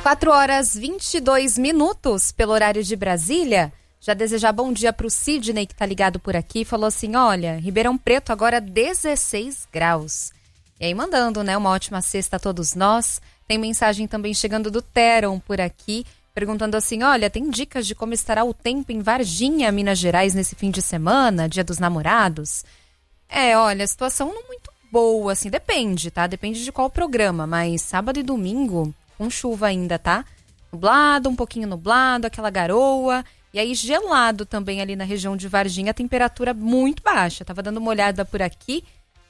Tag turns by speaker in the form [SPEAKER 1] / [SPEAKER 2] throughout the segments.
[SPEAKER 1] 4h22 pelo horário de Brasília. Já desejar bom dia para o Sidney, que tá ligado por aqui. Falou assim, olha, Ribeirão Preto agora 16 graus. E aí mandando, né, uma ótima sexta a todos nós. Tem mensagem também chegando do Teron por aqui, perguntando assim, olha, tem dicas de como estará o tempo em Varginha, Minas Gerais, nesse fim de semana, Dia dos Namorados? Olha, a situação não muito boa, assim, depende, tá? Depende de qual programa, mas sábado e domingo, com chuva ainda, tá? Nublado, um pouquinho nublado, aquela garoa, e aí gelado também ali na região de Varginha, a temperatura muito baixa. Tava dando uma olhada por aqui,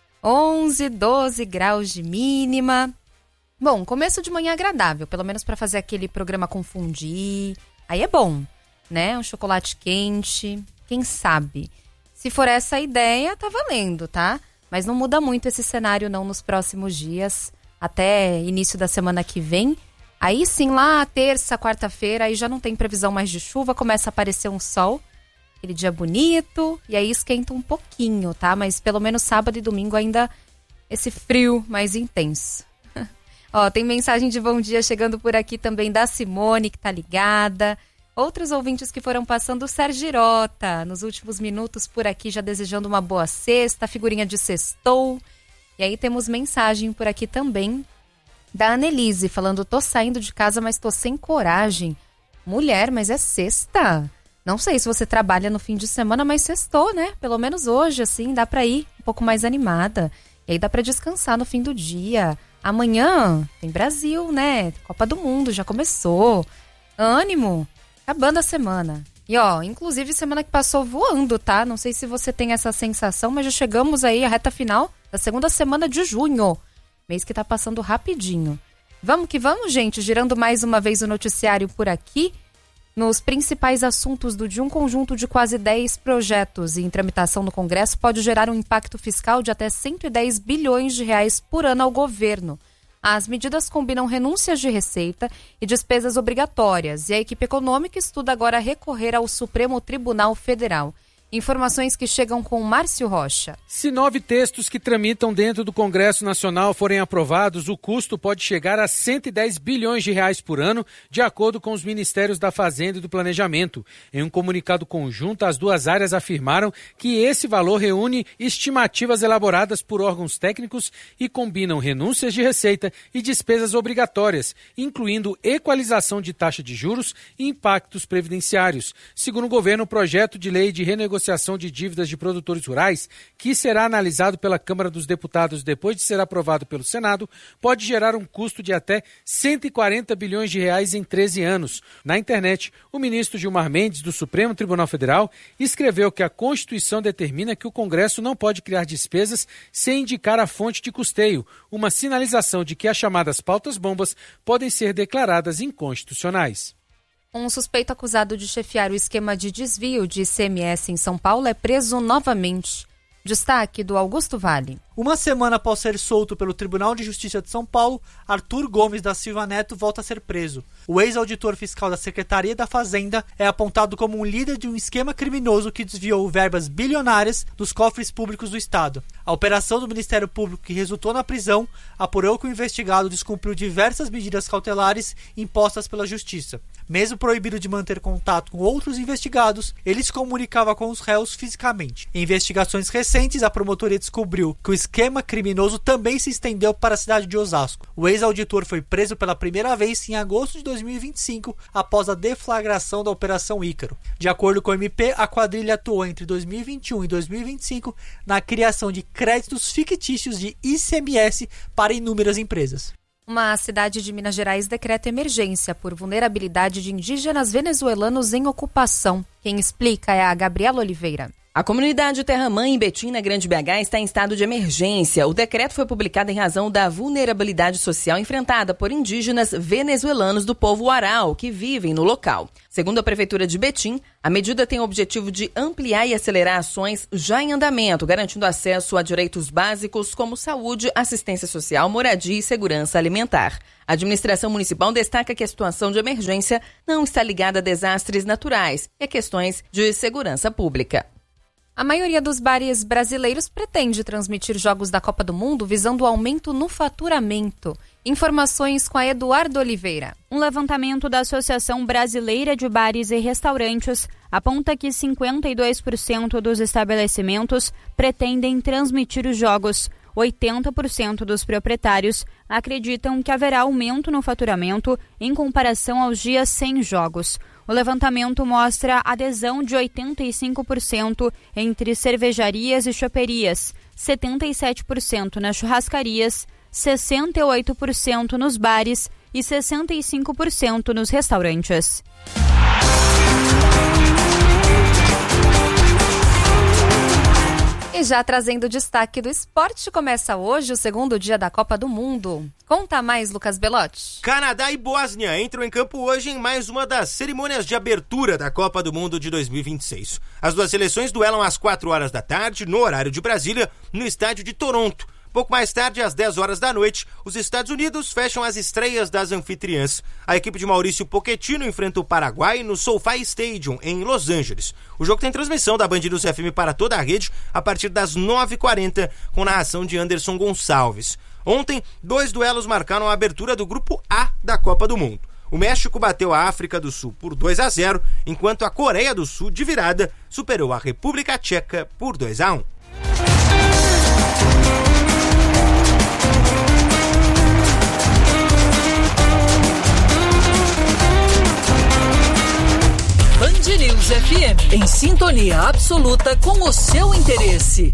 [SPEAKER 1] 11, 12 graus de mínima. Bom, começo de manhã agradável, pelo menos para fazer aquele programa confundir. Aí é bom, né? Um chocolate quente, quem sabe? Se for essa a ideia, tá valendo, tá? Mas não muda muito esse cenário não nos próximos dias, até início da semana que vem. Aí sim, lá terça, quarta-feira, aí já não tem previsão mais de chuva, começa a aparecer um sol, aquele dia bonito, e aí esquenta um pouquinho, tá? Mas pelo menos sábado e domingo ainda esse frio mais intenso. Ó, tem mensagem de bom dia chegando por aqui também da Simone, que tá ligada. Outros ouvintes que foram passando, o Sergirota, nos últimos minutos por aqui, já desejando uma boa sexta, figurinha de sextou. E aí temos mensagem por aqui também da Annelise, falando, tô saindo de casa, mas tô sem coragem. Mulher, mas é sexta. Não sei se você trabalha no fim de semana, mas sextou, né? Pelo menos hoje, assim, dá pra ir um pouco mais animada. E aí dá pra descansar no fim do dia. Amanhã tem Brasil, né? Copa do Mundo, já começou. Ânimo! Acabando a semana. E ó, inclusive semana que passou voando, tá? Não sei se você tem essa sensação, mas já chegamos aí à reta final da segunda semana de junho. Mês que tá passando rapidinho. Vamos que vamos, gente. Girando mais uma vez o noticiário por aqui. Nos principais assuntos do dia, um conjunto de quase 10 projetos em tramitação no Congresso pode gerar um impacto fiscal de até 110 bilhões de reais por ano ao governo. As medidas combinam renúncias de receita e despesas obrigatórias, e a equipe econômica estuda agora recorrer ao Supremo Tribunal Federal. Informações que chegam com Márcio Rocha.
[SPEAKER 2] Se 9 textos que tramitam dentro do Congresso Nacional forem aprovados, o custo pode chegar a 110 bilhões de reais por ano, de acordo com os Ministérios da Fazenda e do Planejamento. Em um comunicado conjunto, as duas áreas afirmaram que esse valor reúne estimativas elaboradas por órgãos técnicos e combinam renúncias de receita e despesas obrigatórias, incluindo equalização de taxa de juros e impactos previdenciários. Segundo o governo, o projeto de lei de renegociação de dívidas de produtores rurais, que será analisado pela Câmara dos Deputados depois de ser aprovado pelo Senado, pode gerar um custo de até 140 bilhões de reais em 13 anos. Na internet, o ministro Gilmar Mendes, do Supremo Tribunal Federal, escreveu que a Constituição determina que o Congresso não pode criar despesas sem indicar a fonte de custeio, uma sinalização de que as chamadas pautas-bombas podem ser declaradas inconstitucionais.
[SPEAKER 1] Um suspeito acusado de chefiar o esquema de desvio de ICMS em São Paulo é preso novamente. Destaque do Augusto Vale.
[SPEAKER 3] Uma semana após ser solto pelo Tribunal de Justiça de São Paulo, Arthur Gomes da Silva Neto volta a ser preso. O ex-auditor fiscal da Secretaria da Fazenda é apontado como um líder de um esquema criminoso que desviou verbas bilionárias dos cofres públicos do Estado. A operação do Ministério Público, que resultou na prisão, apurou que o investigado descumpriu diversas medidas cautelares impostas pela Justiça. Mesmo proibido de manter contato com outros investigados, ele se comunicava com os réus fisicamente. Em investigações recentes, a promotoria descobriu que o esquema criminoso também se estendeu para a cidade de Osasco. O ex-auditor foi preso pela primeira vez em agosto de 2025, após a deflagração da Operação Ícaro. De acordo com o MP, a quadrilha atuou entre 2021 e 2025 na criação de créditos fictícios de ICMS para inúmeras empresas.
[SPEAKER 1] Uma cidade de Minas Gerais decreta emergência por vulnerabilidade de indígenas venezuelanos em ocupação. Quem explica é a Gabriela Oliveira.
[SPEAKER 4] A comunidade Terra Mãe em Betim, na Grande BH, está em estado de emergência. O decreto foi publicado em razão da vulnerabilidade social enfrentada por indígenas venezuelanos do povo Aral, que vivem no local. Segundo a Prefeitura de Betim, a medida tem o objetivo de ampliar e acelerar ações já em andamento, garantindo acesso a direitos básicos como saúde, assistência social, moradia e segurança alimentar. A administração municipal destaca que a situação de emergência não está ligada a desastres naturais e a questões de segurança pública.
[SPEAKER 1] A maioria dos bares brasileiros pretende transmitir jogos da Copa do Mundo visando o aumento no faturamento. Informações com a Eduardo Oliveira.
[SPEAKER 5] Um levantamento da Associação Brasileira de Bares e Restaurantes aponta que 52% dos estabelecimentos pretendem transmitir os jogos. 80% dos proprietários acreditam que haverá aumento no faturamento em comparação aos dias sem jogos. O levantamento mostra adesão de 85% entre cervejarias e choperias, 77% nas churrascarias, 68% nos bares e 65% nos restaurantes.
[SPEAKER 1] E já trazendo destaque do esporte, começa hoje o segundo dia da Copa do Mundo. Conta mais, Lucas Belotti.
[SPEAKER 6] Canadá e Bósnia entram em campo hoje em mais uma das cerimônias de abertura da Copa do Mundo de 2026. As duas seleções duelam às 4 horas da tarde, no horário de Brasília, no estádio de Toronto. Pouco mais tarde, às 10 horas da noite, os Estados Unidos fecham as estreias das anfitriãs. A equipe de Maurício Pochettino enfrenta o Paraguai no SoFi Stadium, em Los Angeles. O jogo tem transmissão da Band News FM para toda a rede a partir das 9h40, com narração de Anderson Gonçalves. Ontem, 2 duelos marcaram a abertura do Grupo A da Copa do Mundo. O México bateu a África do Sul por 2-0, enquanto a Coreia do Sul, de virada, superou a República Tcheca por 2-1.
[SPEAKER 7] Band News FM, em sintonia absoluta com o seu interesse.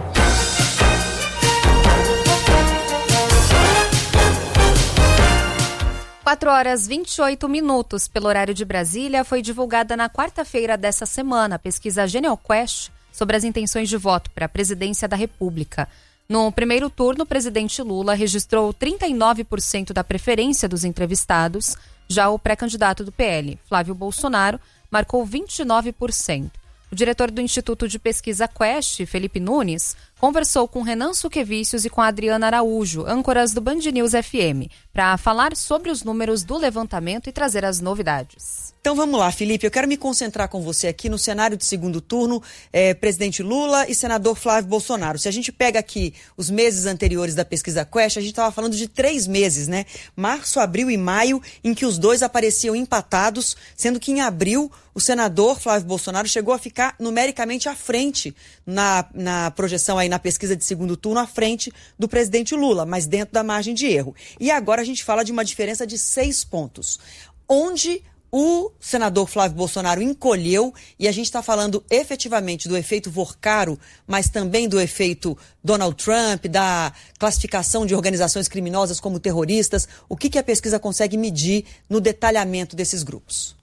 [SPEAKER 1] Quatro horas 28 minutos pelo horário de Brasília, foi divulgada na quarta-feira dessa semana a pesquisa GenealQuest sobre as intenções de voto para a presidência da República. No primeiro turno, o presidente Lula registrou 39% da preferência dos entrevistados. Já o pré-candidato do PL, Flávio Bolsonaro, marcou 29%. O diretor do Instituto de Pesquisa Quest, Felipe Nunes, conversou com Renan Suquevicius e com a Adriana Araújo, âncoras do Band News FM, para falar sobre os números do levantamento e trazer as novidades.
[SPEAKER 8] Então vamos lá, Felipe, eu quero me concentrar com você aqui no cenário de segundo turno, presidente Lula e senador Flávio Bolsonaro. Se a gente pega aqui os meses anteriores da pesquisa Quest, a gente estava falando de 3 meses, né? Março, abril e maio, em que os dois apareciam empatados, sendo que em abril o senador Flávio Bolsonaro chegou a ficar numericamente à frente na projeção aí na pesquisa de segundo turno, à frente do presidente Lula, mas dentro da margem de erro. E agora a gente fala de uma diferença de 6 pontos, onde o senador Flávio Bolsonaro encolheu, e a gente está falando efetivamente do efeito Vorcaro, mas também do efeito Donald Trump, da classificação de organizações criminosas como terroristas. O que a pesquisa consegue medir no detalhamento desses grupos?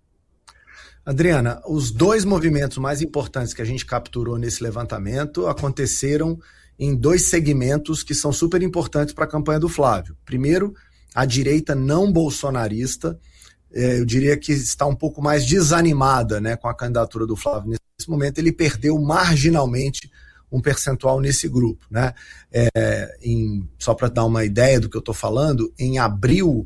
[SPEAKER 9] Adriana, os 2 movimentos mais importantes que a gente capturou nesse levantamento aconteceram em 2 segmentos que são super importantes para a campanha do Flávio. Primeiro, a direita não bolsonarista, eu diria que está um pouco mais desanimada, né, com a candidatura do Flávio. Nesse momento ele perdeu marginalmente um percentual nesse grupo, né? Só para dar uma ideia do que eu estou falando, em abril,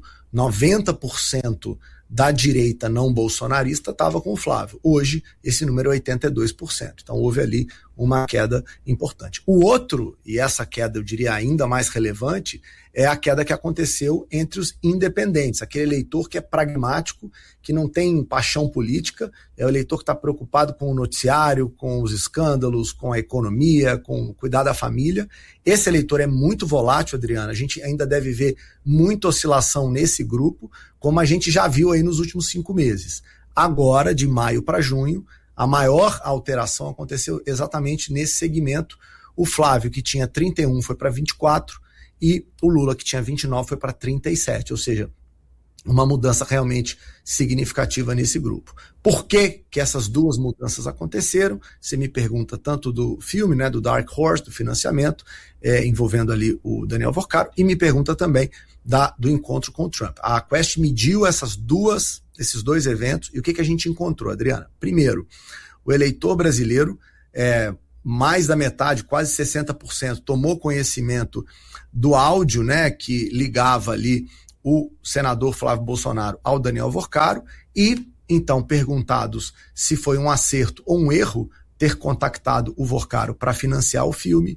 [SPEAKER 9] 90% da direita não bolsonarista estava com o Flávio. Hoje, esse número é 82%. Então, houve ali uma queda importante. O outro, e essa queda eu diria ainda mais relevante, é a queda que aconteceu entre os independentes, aquele eleitor que é pragmático, que não tem paixão política, é o eleitor que está preocupado com o noticiário, com os escândalos, com a economia, com cuidar da família. Esse eleitor é muito volátil, Adriana, a gente ainda deve ver muita oscilação nesse grupo, como a gente já viu aí nos últimos 5 meses. Agora, de maio para junho, a maior alteração aconteceu exatamente nesse segmento. O Flávio, que tinha 31, foi para 24, e o Lula, que tinha 29, foi para 37, ou seja, uma mudança realmente significativa nesse grupo. Por que essas 2 mudanças aconteceram? Você me pergunta tanto do filme, né, do Dark Horse, do financiamento, envolvendo ali o Daniel Vorcaro, e me pergunta também do encontro com o Trump. A Quest mediu esses 2 eventos, e o que a gente encontrou, Adriana? Primeiro, o eleitor brasileiro, mais da metade, quase 60%, tomou conhecimento do áudio, né, que ligava ali o senador Flávio Bolsonaro ao Daniel Vorcaro, e então, perguntados se foi um acerto ou um erro, ter contactado o Vorcaro para financiar o filme,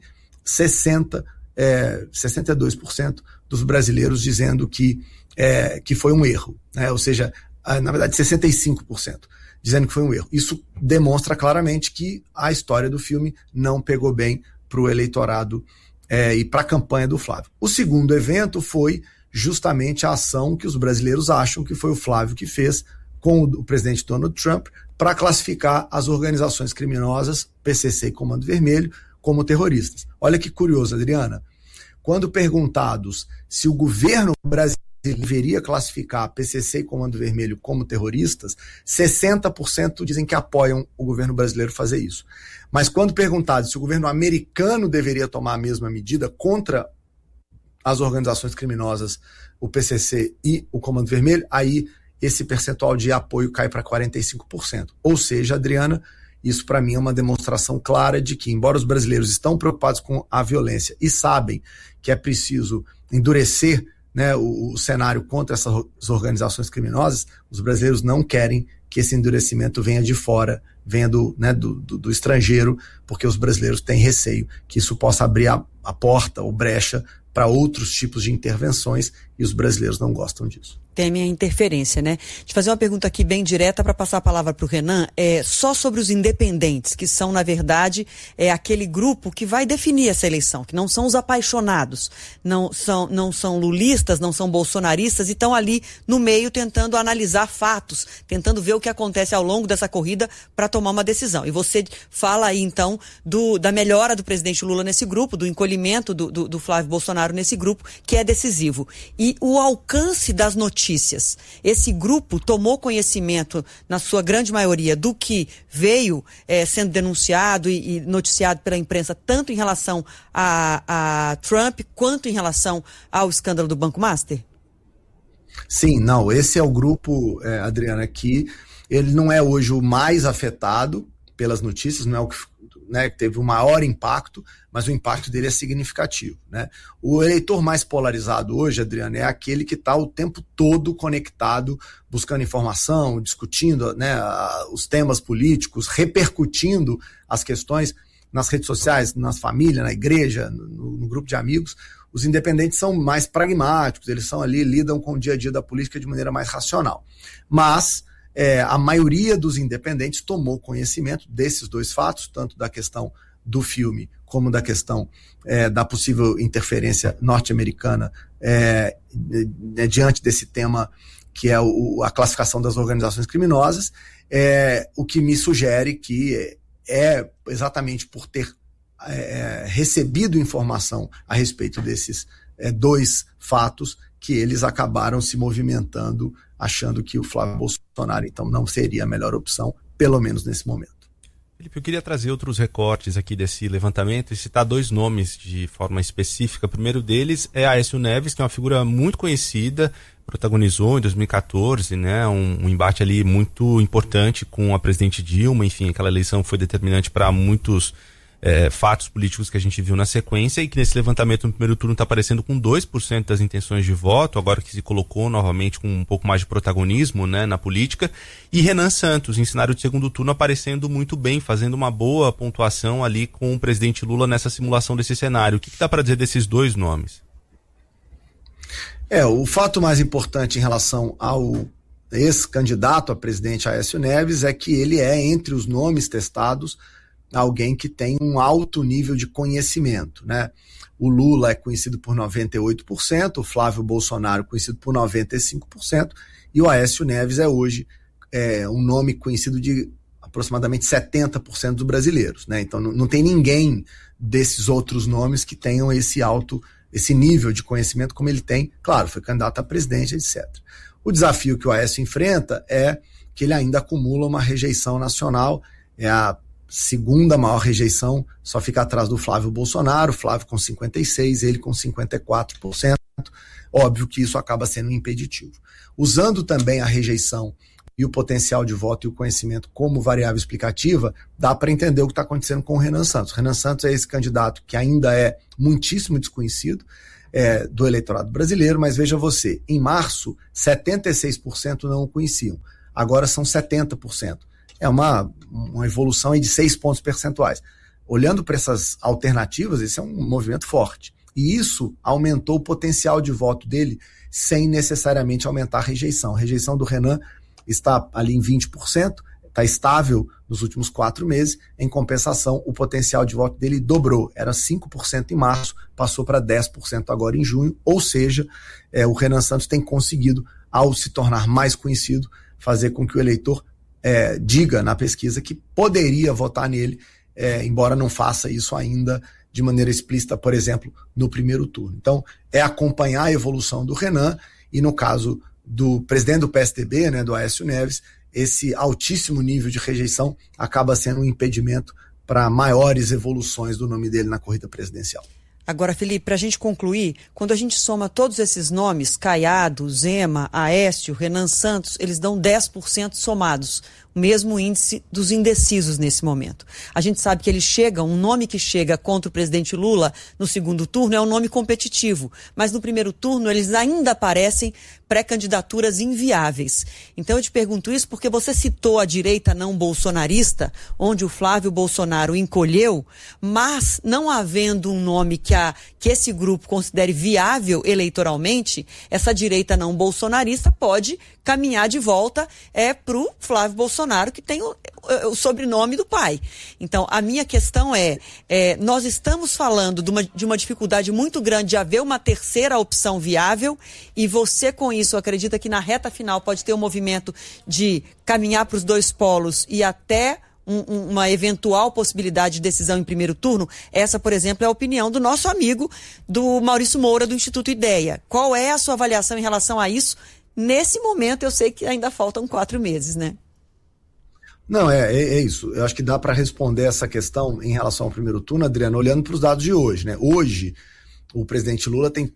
[SPEAKER 9] 62% dos brasileiros dizendo que foi um erro, né? Ou seja, na verdade 65% dizendo que foi um erro. Isso demonstra claramente que a história do filme não pegou bem para o eleitorado e para a campanha do Flávio. O segundo evento foi justamente a ação que os brasileiros acham que foi o Flávio que fez com o presidente Donald Trump para classificar as organizações criminosas, PCC e Comando Vermelho, como terroristas. Olha que curioso, Adriana. Quando perguntados se o governo brasileiro deveria classificar PCC e Comando Vermelho como terroristas, 60% dizem que apoiam o governo brasileiro fazer isso. Mas quando perguntado se o governo americano deveria tomar a mesma medida contra as organizações criminosas, o PCC e o Comando Vermelho, aí esse percentual de apoio cai para 45%. Ou seja, Adriana, isso para mim é uma demonstração clara de que, embora os brasileiros estão preocupados com a violência e sabem que é preciso endurecer, né, o cenário contra essas organizações criminosas, os brasileiros não querem que esse endurecimento venha de fora, venha do estrangeiro, porque os brasileiros têm receio que isso possa abrir a porta ou brecha para outros tipos de intervenções, e os brasileiros não gostam disso.
[SPEAKER 8] Temem a interferência, né? Deixa eu fazer uma pergunta aqui bem direta para passar a palavra para o Renan. Só sobre os independentes, que são, na verdade, aquele grupo que vai definir essa eleição, que não são os apaixonados, não são lulistas, não são bolsonaristas, e estão ali no meio tentando analisar fatos, tentando ver o que acontece ao longo dessa corrida para tomar uma decisão. E você fala aí, então, da melhora do presidente Lula nesse grupo, do encolhimento do Flávio Bolsonaro nesse grupo, que é decisivo. E o alcance das notícias. Esse grupo tomou conhecimento, na sua grande maioria, do que veio sendo denunciado e noticiado pela imprensa, tanto em relação a Trump, quanto em relação ao escândalo do Banco Master?
[SPEAKER 9] Sim, não, esse é o grupo, Adriana, que ele não é hoje o mais afetado pelas notícias, não é o que teve o maior impacto, mas o impacto dele é significativo, né? O eleitor mais polarizado hoje, Adriana, é aquele que está o tempo todo conectado, buscando informação, discutindo, né, os temas políticos, repercutindo as questões nas redes sociais, na família, na igreja, no grupo de amigos. Os independentes são mais pragmáticos, eles são ali, lidam com o dia a dia da política de maneira mais racional. Mas a maioria dos independentes tomou conhecimento desses dois fatos, tanto da questão do filme como da questão da possível interferência norte-americana diante desse tema que é a classificação das organizações criminosas, o que me sugere que exatamente por ter recebido informação a respeito desses dois fatos que eles acabaram se movimentando, achando que o Flávio Bolsonaro, então, não seria a melhor opção, pelo menos nesse momento.
[SPEAKER 10] Felipe, eu queria trazer outros recortes aqui desse levantamento e citar dois nomes de forma específica. O primeiro deles é Aécio Neves, que é uma figura muito conhecida, protagonizou em 2014, né, um embate ali muito importante com a presidente Dilma. Enfim, aquela eleição foi determinante para muitos fatos políticos que a gente viu na sequência, e que nesse levantamento no primeiro turno está aparecendo com 2% das intenções de voto, agora que se colocou novamente com um pouco mais de protagonismo, né, na política. E Renan Santos, em cenário de segundo turno, aparecendo muito bem, fazendo uma boa pontuação ali com o presidente Lula nessa simulação desse cenário. O que dá para dizer desses dois nomes?
[SPEAKER 9] O fato mais importante em relação ao ex-candidato a presidente Aécio Neves é que ele é, entre os nomes testados, alguém que tem um alto nível de conhecimento, né? O Lula é conhecido por 98%, o Flávio Bolsonaro conhecido por 95%, e o Aécio Neves é hoje um nome conhecido de aproximadamente 70% dos brasileiros, né? Então não tem ninguém desses outros nomes que tenham esse nível de conhecimento como ele tem. Claro, foi candidato a presidente, etc. O desafio que o Aécio enfrenta é que ele ainda acumula uma rejeição nacional, é a segunda maior rejeição, só fica atrás do Flávio Bolsonaro, Flávio com 56%, ele com 54%. Óbvio que isso acaba sendo impeditivo. Usando também a rejeição e o potencial de voto e o conhecimento como variável explicativa, dá para entender o que está acontecendo com o Renan Santos. O Renan Santos é esse candidato que ainda é muitíssimo desconhecido do eleitorado brasileiro, mas veja você, em março, 76% não o conheciam, agora são 70%. é uma evolução aí de 6 pontos percentuais. Olhando para essas alternativas, esse é um movimento forte. E isso aumentou o potencial de voto dele sem necessariamente aumentar a rejeição. A rejeição do Renan está ali em 20%, está estável nos últimos 4 meses. Em compensação, o potencial de voto dele dobrou. Era 5% em março, passou para 10% agora em junho. Ou seja, o Renan Santos tem conseguido, ao se tornar mais conhecido, fazer com que o eleitor diga na pesquisa que poderia votar nele, embora não faça isso ainda de maneira explícita, por exemplo, no primeiro turno. Então, é acompanhar a evolução do Renan e, no caso do presidente do PSDB, né, do Aécio Neves, esse altíssimo nível de rejeição acaba sendo um impedimento para maiores evoluções do nome dele na corrida presidencial.
[SPEAKER 8] Agora, Felipe, para a gente concluir, quando a gente soma todos esses nomes, Caiado, Zema, Aécio, Renan Santos, eles dão 10% somados, o mesmo índice dos indecisos nesse momento. A gente sabe que um nome que chega contra o presidente Lula no segundo turno é um nome competitivo, mas no primeiro turno eles ainda parecem pré-candidaturas inviáveis. Então eu te pergunto isso porque você citou a direita não bolsonarista, onde o Flávio Bolsonaro encolheu, mas não havendo um nome que esse grupo considere viável eleitoralmente, essa direita não bolsonarista pode caminhar de volta para o Flávio Bolsonaro, que tem o sobrenome do pai. Então, a minha questão nós estamos falando de uma dificuldade muito grande de haver uma terceira opção viável, e você, com isso, acredita que na reta final pode ter um movimento de caminhar para os dois polos e até uma eventual possibilidade de decisão em primeiro turno? Essa, por exemplo, é a opinião do nosso amigo, do Maurício Moura, do Instituto Ideia. Qual é a sua avaliação em relação a isso? Nesse momento, eu sei que ainda faltam 4 meses, né?
[SPEAKER 9] Não, é isso. Eu acho que dá para responder essa questão em relação ao primeiro turno, Adriano, olhando para os dados de hoje, né? Hoje, o presidente Lula tem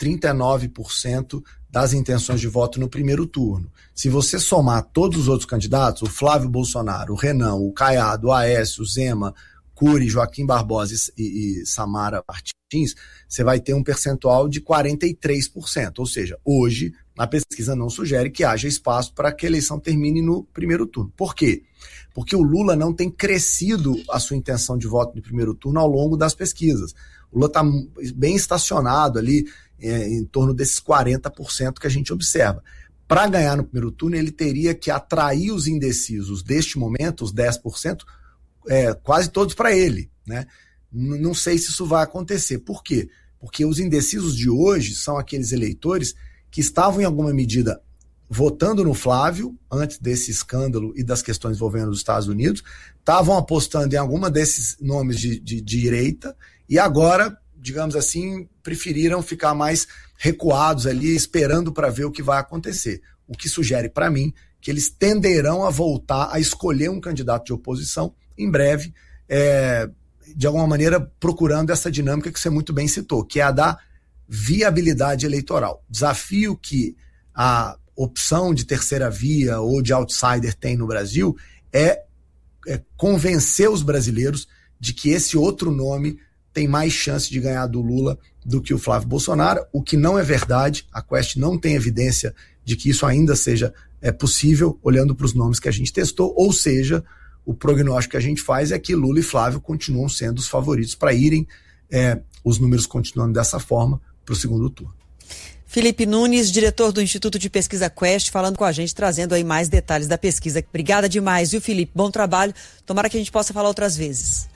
[SPEAKER 9] 39% das intenções de voto no primeiro turno. Se você somar todos os outros candidatos, o Flávio Bolsonaro, o Renan, o Caiado, o Aécio, o Zema, Cury, Joaquim Barbosa e Samara Martins, você vai ter um percentual de 43%. Ou seja, hoje a pesquisa não sugere que haja espaço para que a eleição termine no primeiro turno. Por quê? Porque o Lula não tem crescido a sua intenção de voto no primeiro turno ao longo das pesquisas. O Lula está bem estacionado ali, em torno desses 40% que a gente observa. Para ganhar no primeiro turno, ele teria que atrair os indecisos deste momento, os 10%, quase todos para ele, né? Não sei se isso vai acontecer. Por quê? Porque os indecisos de hoje são aqueles eleitores que estavam, em alguma medida, votando no Flávio, antes desse escândalo e das questões envolvendo os Estados Unidos, estavam apostando em alguma desses nomes de direita, e agora, digamos assim, preferiram ficar mais recuados ali, esperando para ver o que vai acontecer. O que sugere para mim que eles tenderão a voltar a escolher um candidato de oposição em breve, de alguma maneira procurando essa dinâmica que você muito bem citou, que é a da viabilidade eleitoral. Desafio que a opção de terceira via ou de outsider tem no Brasil é convencer os brasileiros de que esse outro nome tem mais chance de ganhar do Lula do que o Flávio Bolsonaro, o que não é verdade. A Quest não tem evidência de que isso ainda seja possível, olhando para os nomes que a gente testou, ou seja, o prognóstico que a gente faz é que Lula e Flávio continuam sendo os favoritos para irem, os números continuando dessa forma, para o segundo turno.
[SPEAKER 8] Felipe Nunes, diretor do Instituto de Pesquisa Quest, falando com a gente, trazendo aí mais detalhes da pesquisa. Obrigada demais, viu, Felipe? Bom trabalho. Tomara que a gente possa falar outras vezes.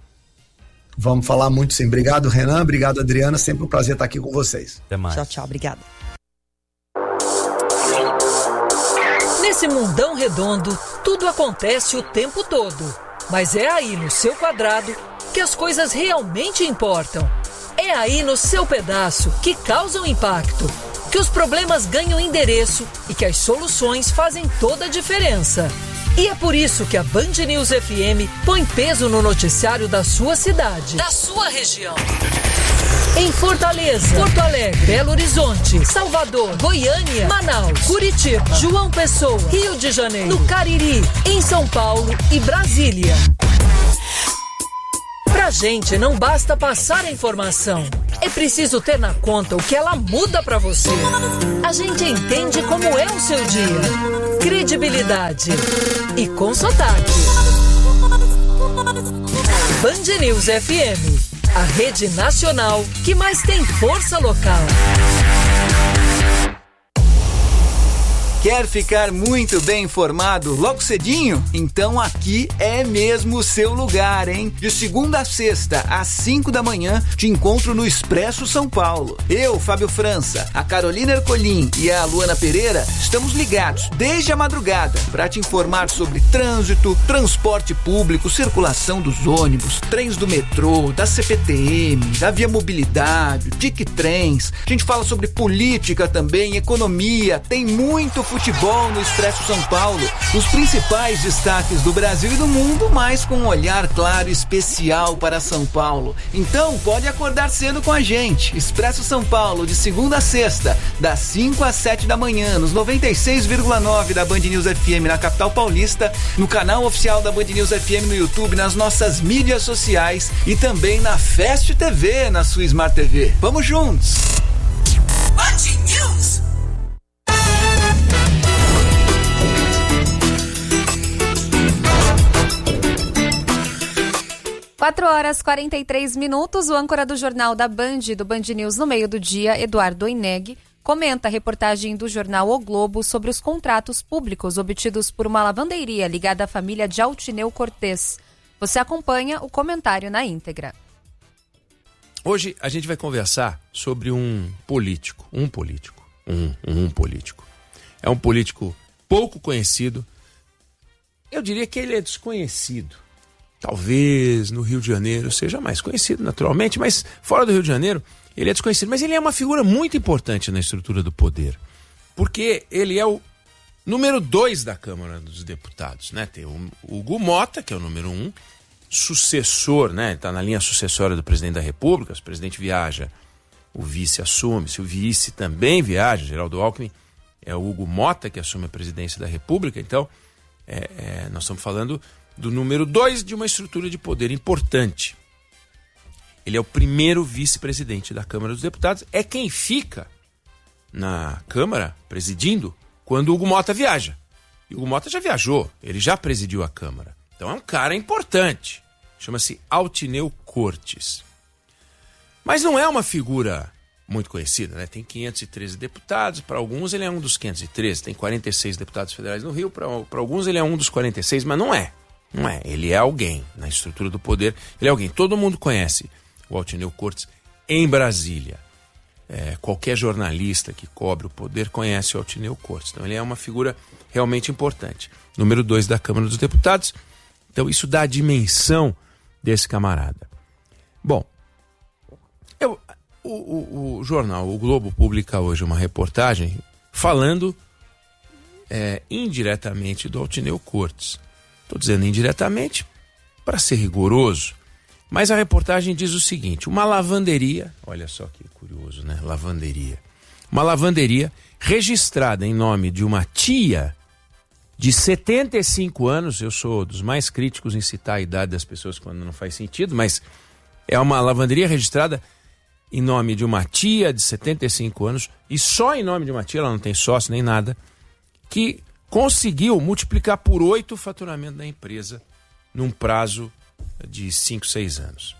[SPEAKER 9] Vamos falar muito, sim. Obrigado, Renan. Obrigado, Adriana. Sempre um prazer estar aqui com vocês.
[SPEAKER 10] Até mais.
[SPEAKER 8] Tchau, tchau. Obrigada.
[SPEAKER 7] Nesse mundão redondo, tudo acontece o tempo todo. Mas é aí no seu quadrado que as coisas realmente importam. É aí no seu pedaço que causam impacto, que os problemas ganham endereço e que as soluções fazem toda a diferença. E é por isso que a Band News FM põe peso no noticiário da sua cidade, da sua região. Em Fortaleza, Porto Alegre, Belo Horizonte, Salvador, Goiânia, Manaus, Curitiba, João Pessoa, Rio de Janeiro, no Cariri, em São Paulo e Brasília. Pra Pra gente não basta passar a informação, é preciso ter na conta o que ela muda pra você. A gente entende como é o seu dia. Credibilidade. E com sotaque. Band News FM, a rede nacional que mais tem força local.
[SPEAKER 11] Quer ficar muito bem informado logo cedinho? Então aqui é mesmo o seu lugar, hein? De segunda a sexta, às 5 da manhã, te encontro no Expresso São Paulo. Eu, Fábio França, a Carolina Ercolim e a Luana Pereira estamos ligados desde a madrugada para te informar sobre trânsito, transporte público, circulação dos ônibus, trens do metrô, da CPTM, da Via Mobilidade, Dic-Trens. A gente fala sobre política também, economia, tem muito futebol no Expresso São Paulo, os principais destaques do Brasil e do mundo, mas com um olhar claro e especial para São Paulo. Então pode acordar cedo com a gente. Expresso São Paulo, de segunda a sexta, das 5 às 7 da manhã, nos 96,9 da Band News FM na capital paulista, no canal oficial da Band News FM no YouTube, nas nossas mídias sociais e também na Fast TV, na sua Smart TV. Vamos juntos!
[SPEAKER 12] Band News!
[SPEAKER 1] 4h43, o âncora do Jornal da Band, do Band News no meio do dia, Eduardo Oineg, comenta a reportagem do jornal O Globo sobre os contratos públicos obtidos por uma lavanderia ligada à família de Altineu Cortes. Você acompanha o comentário na íntegra.
[SPEAKER 13] Hoje a gente vai conversar sobre um político. É um político pouco conhecido. Eu diria que ele é desconhecido. Talvez no Rio de Janeiro seja mais conhecido naturalmente, mas fora do Rio de Janeiro ele é desconhecido. Mas ele é uma figura muito importante na estrutura do poder, porque ele é o número 2 da Câmara dos Deputados, né? Tem o Hugo Mota, que é o número 1, sucessor, né? Está na linha sucessória do presidente da República. Se o presidente viaja, o vice assume. Se o vice também viaja, Geraldo Alckmin, é o Hugo Mota que assume a presidência da República. Então, nós estamos falando do número 2 de uma estrutura de poder importante. Ele é o primeiro vice-presidente da Câmara dos Deputados, é quem fica na Câmara presidindo quando o Hugo Mota viaja. E o Hugo Mota já viajou, ele já presidiu a Câmara. Então é um cara importante, chama-se Altineu Cortes. Mas não é uma figura muito conhecida, né? Tem 513 deputados, para alguns ele é um dos 513, tem 46 deputados federais no Rio, para alguns ele é um dos 46, mas não é. Não é, ele é alguém na estrutura do poder, ele é alguém, todo mundo conhece o Altineu Cortes em Brasília. Qualquer jornalista que cobre o poder conhece o Altineu Cortes, então ele é uma figura realmente importante. Número 2 da Câmara dos Deputados, então isso dá a dimensão desse camarada. Bom, o jornal O Globo publica hoje uma reportagem falando indiretamente do Altineu Cortes. Estou dizendo indiretamente para ser rigoroso, mas a reportagem diz o seguinte: uma lavanderia, olha só que curioso, né? Lavanderia. Uma lavanderia registrada em nome de uma tia de 75 anos, eu sou dos mais críticos em citar a idade das pessoas quando não faz sentido, mas é uma lavanderia registrada em nome de uma tia de 75 anos, e só em nome de uma tia, ela não tem sócio nem nada, que conseguiu multiplicar por 8 o faturamento da empresa num prazo de 5, 6 anos.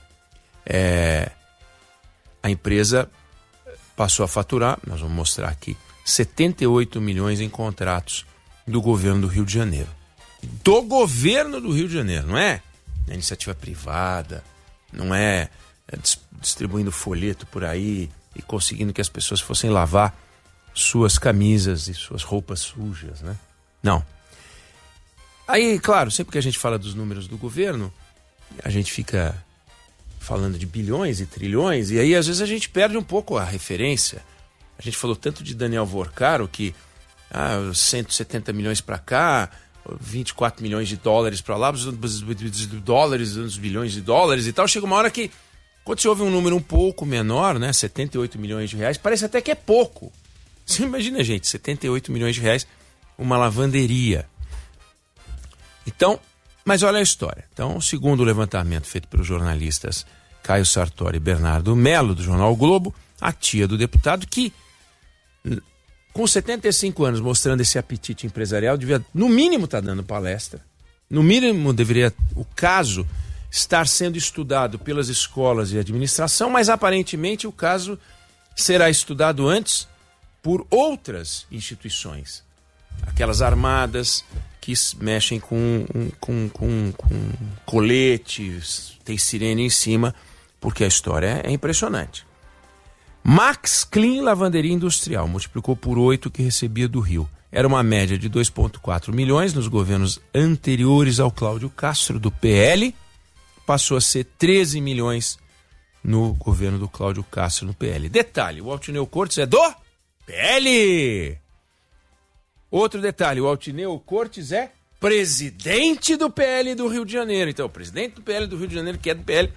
[SPEAKER 13] A empresa passou a faturar, nós vamos mostrar aqui, 78 milhões em contratos do governo do Rio de Janeiro. Do governo do Rio de Janeiro, não é iniciativa privada, não é distribuindo folheto por aí e conseguindo que as pessoas fossem lavar suas camisas e suas roupas sujas, né? Não. Aí, claro, sempre que a gente fala dos números do governo, a gente fica falando de bilhões e trilhões, e aí às vezes a gente perde um pouco a referência. A gente falou tanto de Daniel Vorcaro, que 170 milhões para cá, 24 milhões de dólares para lá, dólares, bilhões de dólares e tal. Chega uma hora que, quando se ouve um número um pouco menor, né, 78 milhões de reais, parece até que é pouco. Você imagina, gente, 78 milhões de reais, uma lavanderia. Então, Mas olha a história. Então, segundo o levantamento feito pelos jornalistas Caio Sartori e Bernardo Melo, do jornal o Globo, a tia do deputado, que com 75 anos mostrando esse apetite empresarial, devia, no mínimo, estar dando palestra. No mínimo, deveria o caso estar sendo estudado pelas escolas de administração, mas aparentemente o caso será estudado antes por outras instituições. Aquelas armadas que mexem com coletes, tem sirene em cima, porque a história é impressionante. Max Clean Lavanderia Industrial multiplicou por 8 que recebia do Rio. Era uma média de 2,4 milhões nos governos anteriores ao Cláudio Castro, do PL. Passou a ser 13 milhões no governo do Cláudio Castro, no PL. Detalhe, o Altineu Cortes é do PL. Outro detalhe, o Altineu Cortes é presidente do PL do Rio de Janeiro. Então, o presidente do PL do Rio de Janeiro, que é do PL,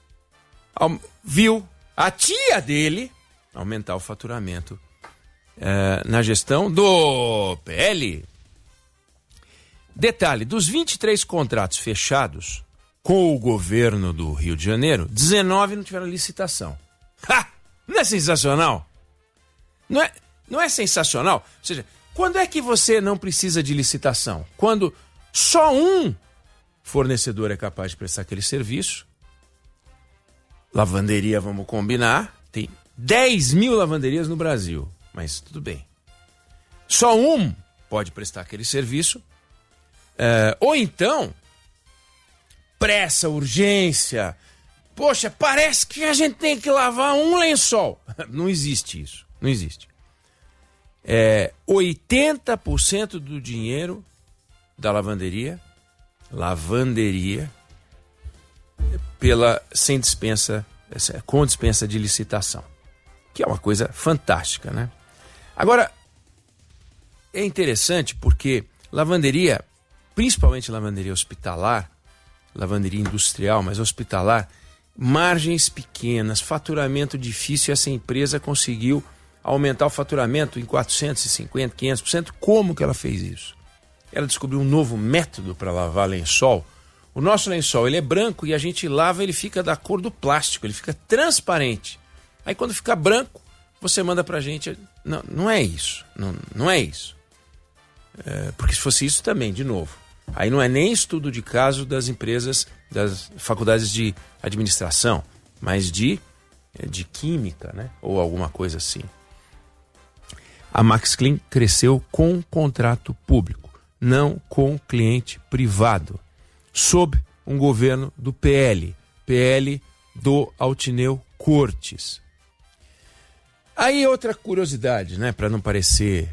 [SPEAKER 13] viu a tia dele aumentar o faturamento na gestão do PL. Detalhe, dos 23 contratos fechados com o governo do Rio de Janeiro, 19 não tiveram licitação. Ha! Não é sensacional? Não é sensacional? Ou seja, quando é que você não precisa de licitação? Quando só um fornecedor é capaz de prestar aquele serviço. Lavanderia, vamos combinar, tem 10 mil lavanderias no Brasil, mas tudo bem. Só um pode prestar aquele serviço, ou então, pressa, urgência, poxa, parece que a gente tem que lavar um lençol. Não existe isso, não existe. 80% do dinheiro da lavanderia, com dispensa de licitação, que é uma coisa fantástica, né? Agora, é interessante porque lavanderia, principalmente lavanderia hospitalar, lavanderia industrial, mas hospitalar, margens pequenas, faturamento difícil, essa empresa conseguiu aumentar o faturamento em 450%, 500%. Como que ela fez isso? Ela descobriu um novo método para lavar lençol. O nosso lençol, ele é branco e a gente lava, ele fica da cor do plástico, ele fica transparente. Aí quando fica branco, você manda pra gente. Não é isso. Não é isso. Porque se fosse isso também, de novo, aí não é nem estudo de caso das empresas, das faculdades de administração, mas de química, né? Ou alguma coisa assim. A Max Clean cresceu com contrato público, não com cliente privado, sob um governo do PL do Altineu Cortes. Aí outra curiosidade, né, para não parecer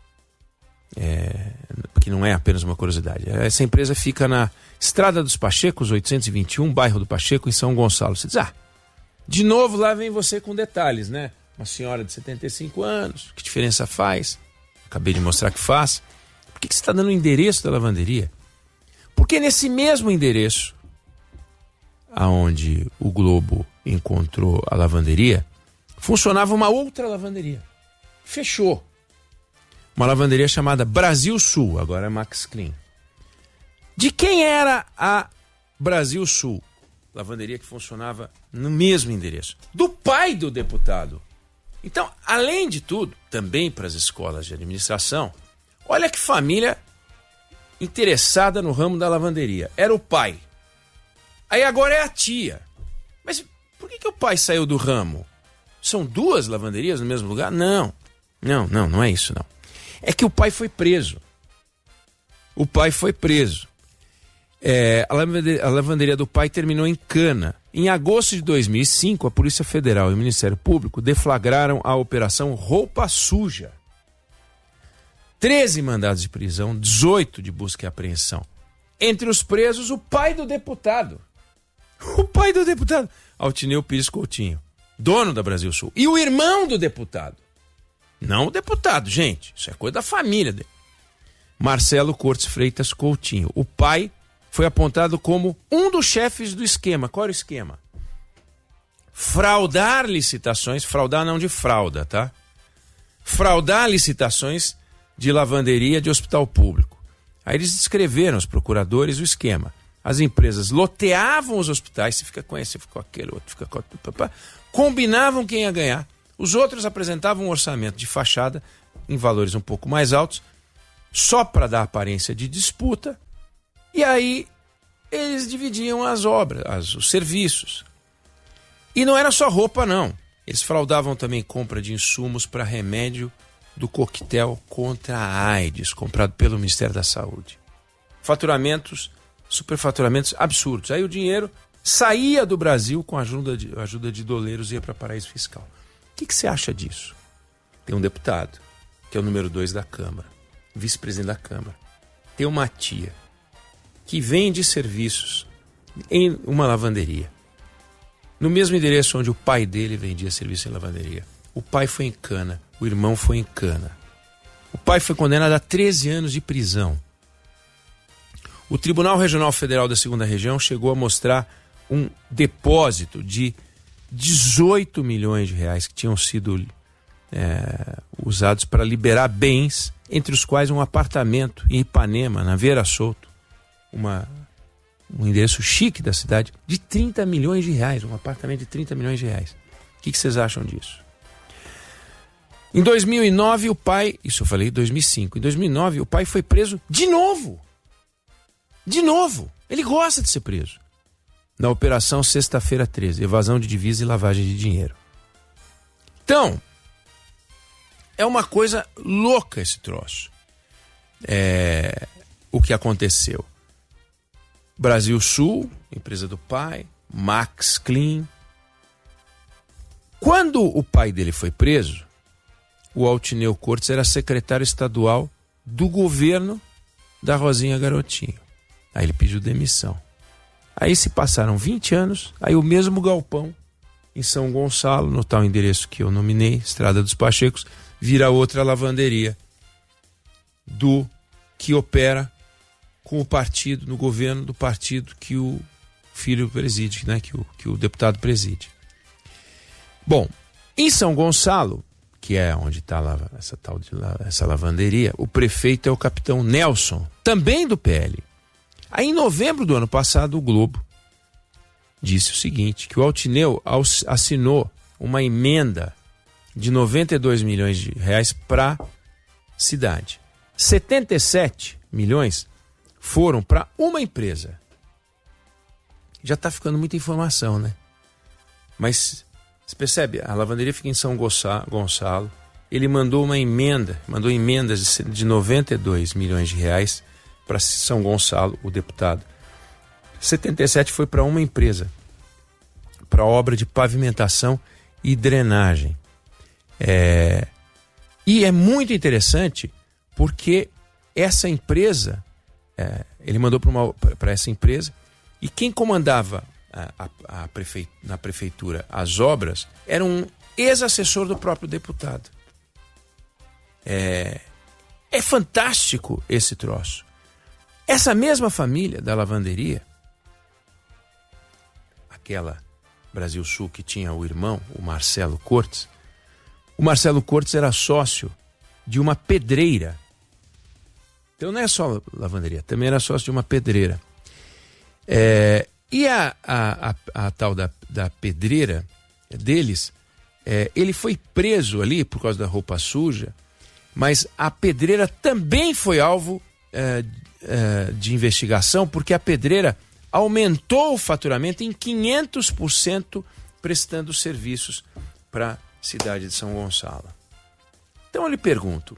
[SPEAKER 13] que não é apenas uma curiosidade. Essa empresa fica na Estrada dos Pachecos, 821, bairro do Pacheco, em São Gonçalo. Você diz, de novo lá vem você com detalhes, né? Uma senhora de 75 anos, que diferença faz? Acabei de mostrar que faz. Por que você está dando o endereço da lavanderia? Porque nesse mesmo endereço, aonde o Globo encontrou a lavanderia, funcionava uma outra lavanderia. Fechou. Uma lavanderia chamada Brasil Sul, agora é Max Clean. De quem era a Brasil Sul? Lavanderia que funcionava no mesmo endereço. Do pai do deputado. Então, além de tudo, também para as escolas de administração, olha que família interessada no ramo da lavanderia. Era o pai. Aí agora é a tia. Mas por que o pai saiu do ramo? São duas lavanderias no mesmo lugar? Não é isso não. É que o pai foi preso. A lavanderia do pai terminou em cana. Em agosto de 2005, a Polícia Federal e o Ministério Público deflagraram a Operação Roupa Suja. 13 mandados de prisão, 18 de busca e apreensão. Entre os presos, o pai do deputado. Altineu Pires Coutinho, dono da Brasil Sul. E o irmão do deputado. Não o deputado, gente. Isso é coisa da família dele. Marcelo Cortes Freitas Coutinho. O pai foi apontado como um dos chefes do esquema. Qual era o esquema? Fraudar licitações. Fraudar não de fralda, tá? Fraudar licitações de lavanderia de hospital público. Aí eles descreveram, os procuradores, o esquema. as empresas loteavam os hospitais, você fica com esse, fica com aquele, outro fica com outro, combinavam quem ia ganhar. Os outros apresentavam um orçamento de fachada em valores um pouco mais altos, só para dar aparência de disputa, e aí eles dividiam as obras, os serviços. E não era só roupa, não. Eles fraudavam também compra de insumos para remédio do coquetel contra a AIDS, comprado pelo Ministério da Saúde. Faturamentos, superfaturamentos absurdos. Aí o dinheiro saía do Brasil com a ajuda de doleiros e ia para paraíso fiscal. O que você acha disso? Tem um deputado, que é o número 2 da Câmara, vice-presidente da Câmara. Tem uma tia que vende serviços em uma lavanderia, no mesmo endereço onde o pai dele vendia serviço em lavanderia. O pai foi em cana, o irmão foi em cana. O pai foi condenado a 13 anos de prisão. O Tribunal Regional Federal da 2ª Região chegou a mostrar um depósito de 18 milhões de reais que tinham sido usados para liberar bens, entre os quais um apartamento em Ipanema, na Vera Souto, um endereço chique da cidade, de 30 milhões de reais, um apartamento de 30 milhões de reais. O que vocês acham disso? Em 2009, o pai... Isso eu falei em 2005. Em 2009, o pai foi preso de novo. De novo. Ele gosta de ser preso. Na Operação Sexta-feira 13, evasão de divisa e lavagem de dinheiro. Então, é uma coisa louca esse troço. O que aconteceu. Brasil Sul, empresa do pai, Max Clean. Quando o pai dele foi preso, o Altineu Cortes era secretário estadual do governo da Rosinha Garotinho. Aí ele pediu demissão. Aí se passaram 20 anos, aí o mesmo galpão em São Gonçalo, no tal endereço que eu nominei, Estrada dos Pachecos, vira outra lavanderia do que opera com o partido, no governo do partido que o filho preside, né, que o deputado preside. Bom, em São Gonçalo, que é onde está essa lavanderia, o prefeito é o capitão Nelson, também do PL. Aí em novembro do ano passado, o Globo disse o seguinte, que o Altineu assinou uma emenda de 92 milhões de reais para a cidade. 77 milhões foram para uma empresa. Já está ficando muita informação, né? Mas você percebe, a lavanderia fica em São Gonçalo, ele mandou emendas de 92 milhões de reais para São Gonçalo, o deputado. 77 foi para uma empresa, para obra de pavimentação e drenagem. E é muito interessante porque essa empresa, ele mandou para essa empresa, e quem comandava na prefeitura as obras era um ex-assessor do próprio deputado. É fantástico esse troço. Essa mesma família da lavanderia, aquela Brasil Sul que tinha o irmão, o Marcelo Cortes era sócio de uma pedreira. Então não é só lavanderia, também era sócio de uma pedreira. E a tal da pedreira deles, ele foi preso ali por causa da roupa suja, mas a pedreira também foi alvo de investigação, porque a pedreira aumentou o faturamento em 500% prestando serviços para a cidade de São Gonçalo. Então eu lhe pergunto,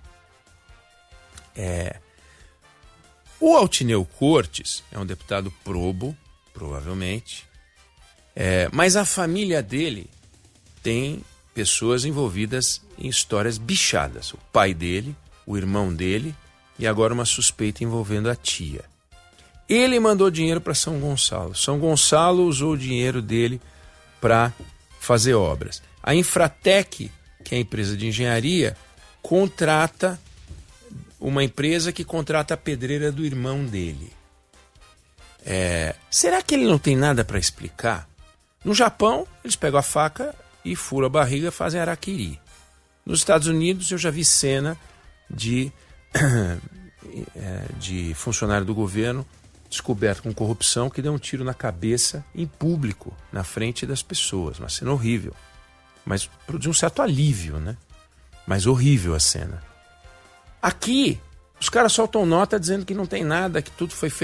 [SPEAKER 13] o Altineu Cortes é um deputado probo, provavelmente, mas a família dele tem pessoas envolvidas em histórias bichadas. O pai dele, o irmão dele e agora uma suspeita envolvendo a tia. Ele mandou dinheiro para São Gonçalo. São Gonçalo usou o dinheiro dele para fazer obras. A Infratec, que é a empresa de engenharia, contrata uma empresa que contrata a pedreira do irmão dele. Será que ele não tem nada para explicar? No Japão, eles pegam a faca e furam a barriga e fazem harakiri. Nos Estados Unidos, eu já vi cena de funcionário do governo descoberto com corrupção que deu um tiro na cabeça em público, na frente das pessoas. Uma cena horrível. Mas produziu um certo alívio, né? Mas horrível a cena. Aqui, os caras soltam nota dizendo que não tem nada, que tudo foi feito